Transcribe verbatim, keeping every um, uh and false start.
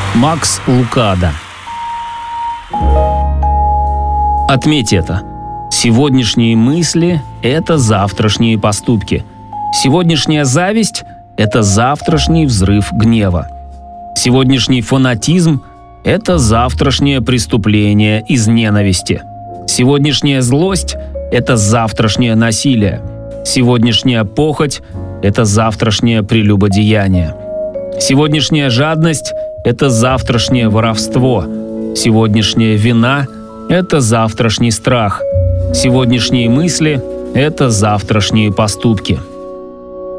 Макс Лукадо. Отметь это. Сегодняшние мысли – это завтрашние поступки. Сегодняшняя зависть – это завтрашний взрыв гнева. Сегодняшний фанатизм – это завтрашнее преступление из ненависти. Сегодняшняя злость – это завтрашнее насилие. Сегодняшняя похоть – это завтрашнее прелюбодеяние. Сегодняшняя жадность – это завтрашнее воровство. Сегодняшняя вина – это завтрашний страх. Сегодняшние мысли – это завтрашние поступки.